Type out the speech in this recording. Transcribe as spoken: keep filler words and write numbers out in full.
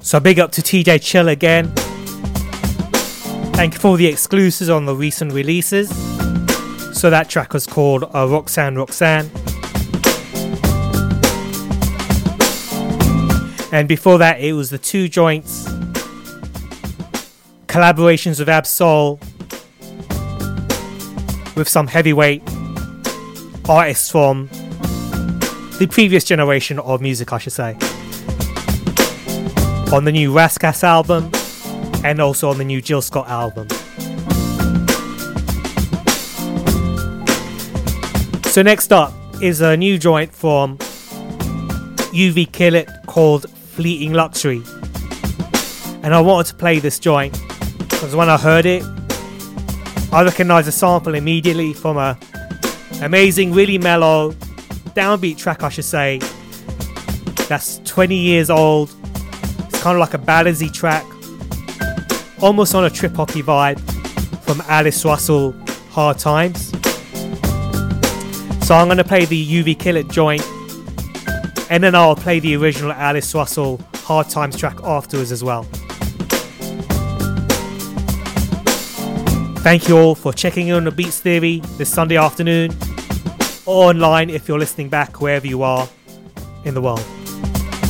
So big up to T J Chill again. Thank you for all the exclusives on the recent releases. So that track was called uh, Roxanne Roxanne. And before that it was the two joints. Collaborations with Ab-Soul. With some heavyweight artists from the previous generation of music, I should say. On the new Raskas album and also on the new Jill Scott album. So next up is a new joint from U V Killit called Fleeting Luxury. And I wanted to play this joint because when I heard it, I recognised the sample immediately from a amazing, really mellow, downbeat track, I should say. That's twenty years old. It's kind of like a ballady track, almost on a trip-hoppy vibe from Alice Russell, Hard Times. So I'm going to play the U V Killit joint, and then I'll play the original Alice Russell, Hard Times track afterwards as well. Thank you all for checking in on the Beats Theory this Sunday afternoon, or online if you're listening back wherever you are in the world.